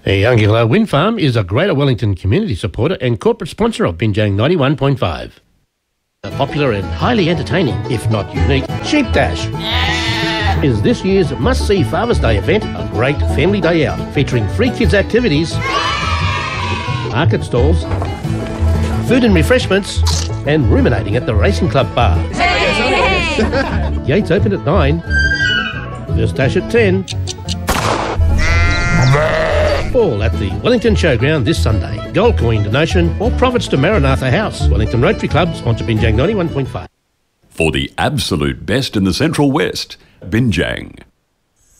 Youngilla Wind Farm is a Greater Wellington community supporter and corporate sponsor of Binjang 91.5. A popular and highly entertaining, if not unique, Sheep Dash is this year's must-see Father's Day event, a great family day out featuring free kids activities, market stalls, food and refreshments, and ruminating at the Racing Club bar. Gates open at 9, first dash at 10. All at the Wellington Showground this Sunday. Gold coin donation or profits to Maranatha House. Wellington Rotary Club, sponsor Binjang 91.5. For the absolute best in the Central West, Binjang.